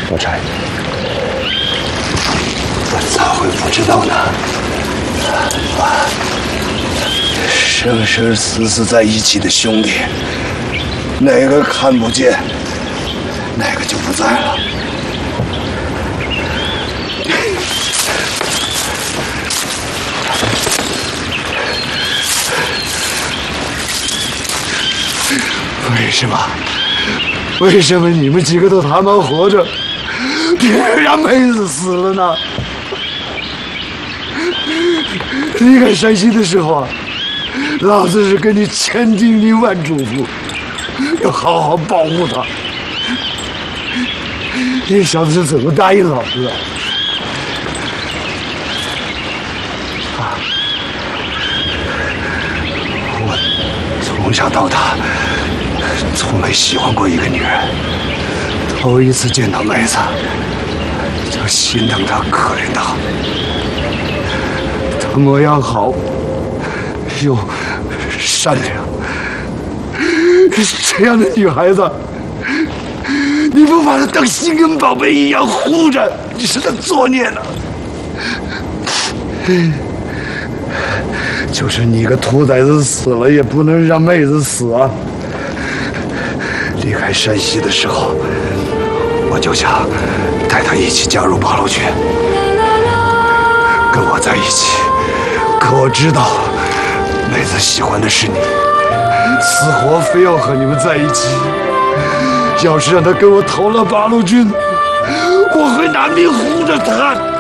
宝钗， 我咋会不知道呢？生生死死在一起的兄弟，哪个看不见，哪个就不在了。为什么？为什么你们几个都他妈活着，别让妹子死了呢？离开山西的时候啊，老子是跟你千叮咛万嘱咐，要好好保护她。你小子是怎么答应老子的？我从小到大从没喜欢过一个女人，头一次见到妹子就心疼她、可怜她。她模样好，又善良，这样的女孩子，你不把她当心肝宝贝一样护着，你是在作孽呢。就是你个兔崽子死了，也不能让妹子死啊！离开山西的时候，我就想带她一起加入八路军，跟我在一起。可我知道，妹子喜欢的是你，死活非要和你们在一起。要是让她跟我投了八路军，我会拿命护着她。